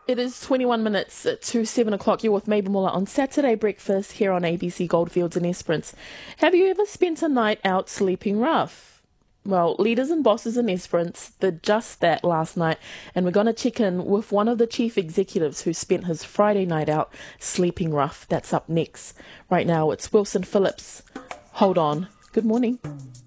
It is 21 minutes to 7 o'clock. You're with Mabel Muller on Saturday Breakfast here on ABC Goldfields and Esperance. Have you ever spent a night out sleeping rough? Well, leaders and bosses in Esperance did just that last night, and we're going to check in with one of the chief executives who spent his Friday night out sleeping rough. That's up next. Right now, it's Wilson Phillips. Hold on. Good morning.